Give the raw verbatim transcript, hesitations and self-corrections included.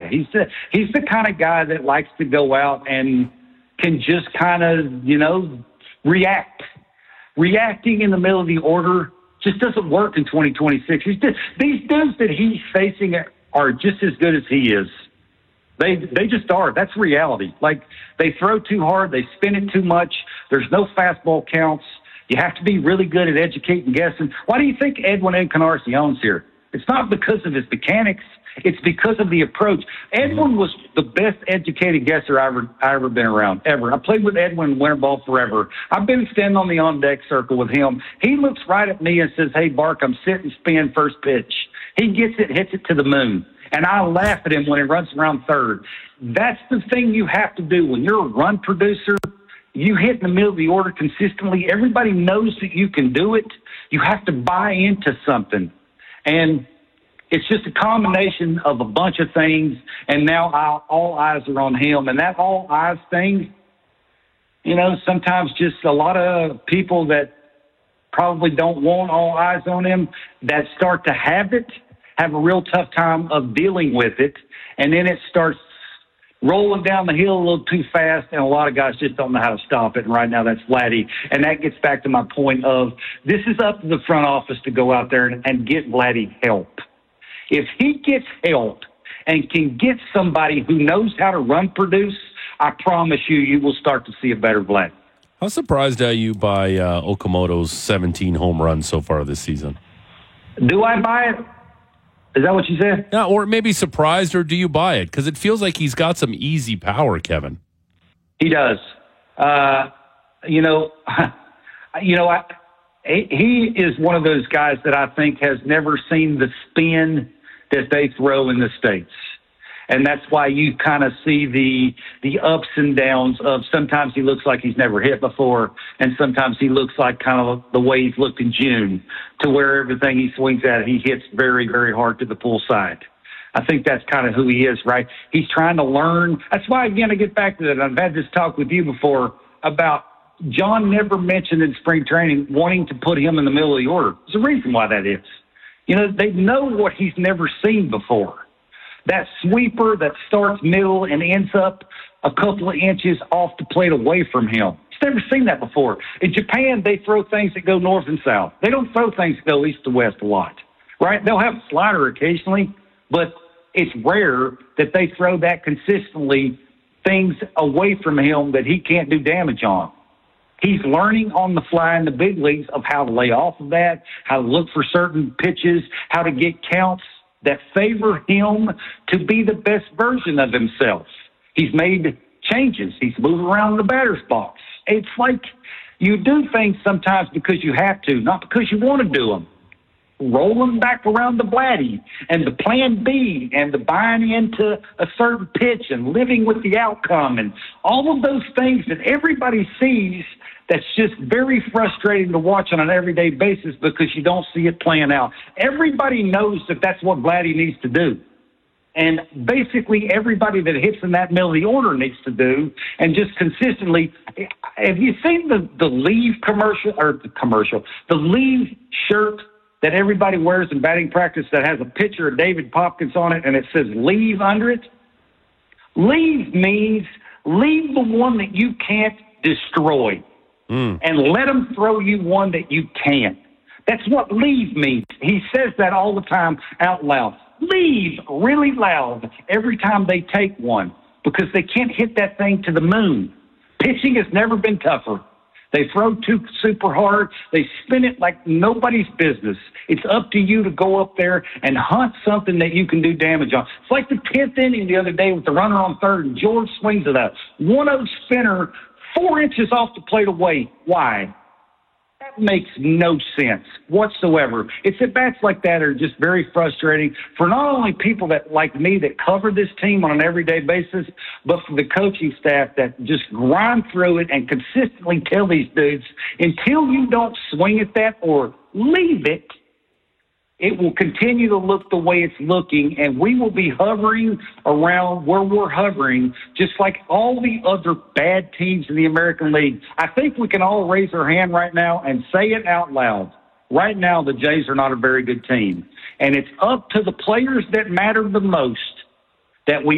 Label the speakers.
Speaker 1: He's the, he's the kind of guy that likes to go out and can just kind of, you know, react. Reacting in the middle of the order just doesn't work in twenty twenty-six. He's just, these dudes that he's facing are just as good as he is. They they just are. That's reality. Like, they throw too hard. They spin it too much. There's no fastball counts. You have to be really good at educating guessing. Why do you think Edwin Encarnacion's here? It's not because of his mechanics. It's because of the approach. Edwin was the best educated guesser I ever I ever been around, ever. I played with Edwin in winter ball forever. I've been standing on the on-deck circle with him. He looks right at me and says, hey, Bark, I'm sitting spin first pitch. He gets it, hits it to the moon. And I laugh at him when he runs around third. That's the thing you have to do. When you're a run producer, you hit in the middle of the order consistently. Everybody knows that you can do it. You have to buy into something. And it's just a combination of a bunch of things, and now I, all eyes are on him. And that all eyes thing, you know, sometimes just a lot of people that probably don't want all eyes on him that start to have it, have a real tough time of dealing with it, and then it starts rolling down the hill a little too fast, and a lot of guys just don't know how to stop it, and right now that's Vladdy. And that gets back to my point of this is up to the front office to go out there and, and get Vladdy help. If he gets help and can get somebody who knows how to run produce, I promise you, you will start to see a better Vladdy.
Speaker 2: How surprised are you by uh, Okamoto's seventeen home runs so far this season?
Speaker 1: Do I buy it? Is that what you said?
Speaker 2: Yeah, or maybe surprised, or do you buy it? Because it feels like he's got some easy power, Kevin.
Speaker 1: He does. Uh, you know, you know, I, he is one of those guys that I think has never seen the spin that they throw in the States. And that's why you kind of see the the ups and downs of sometimes he looks like he's never hit before, and sometimes he looks like kind of the way he's looked in June, to where everything he swings at, he hits very, very hard to the pull side. I think that's kind of who he is, right? He's trying to learn. That's why, again, I get back to that. I've had this talk with you before about John never mentioned in spring training wanting to put him in the middle of the order. There's a reason why that is. You know, they know what he's never seen before. That sweeper that starts middle and ends up a couple of inches off the plate away from him. He's never seen that before. In Japan, they throw things that go north and south. They don't throw things that go east to west a lot, right? They'll have a slider occasionally, but it's rare that they throw that consistently things away from him that he can't do damage on. He's learning on the fly in the big leagues of how to lay off of that, how to look for certain pitches, how to get counts that favor him to be the best version of himself. He's made changes. He's moved around the batter's box. It's like you do things sometimes because you have to, not because you want to do them. Rolling back around the Vladdy and the plan B and the buying into a certain pitch and living with the outcome and all of those things that everybody sees, that's just very frustrating to watch on an everyday basis because you don't see it playing out. Everybody knows that that's what Vladdy needs to do. And basically everybody that hits in that middle of the order needs to do, and just consistently. Have you seen the, the Leave commercial, or the commercial, the Leave shirt that everybody wears in batting practice that has a picture of David Popkins on it and it says leave under it? Leave means leave the one that you can't destroy mm. and let them throw you one that you can't. That's what leave means. He says that all the time out loud. Leave really loud every time they take one because they can't hit that thing to the moon. Pitching has never been tougher. They throw too super hard. They spin it like nobody's business. It's up to you to go up there and hunt something that you can do damage on. It's like the tenth inning the other day with the runner on third, and George swings at a one oh spinner four inches off the plate away. Why? That makes no sense whatsoever. It's at bats like that are just very frustrating for not only people that like me that cover this team on an everyday basis, but for the coaching staff that just grind through it and consistently tell these dudes, until you don't swing at that or leave it, it will continue to look the way it's looking, and we will be hovering around where we're hovering, just like all the other bad teams in the American League. I think we can all raise our hand right now and say it out loud. Right now, the Jays are not a very good team, and it's up to the players that matter the most that we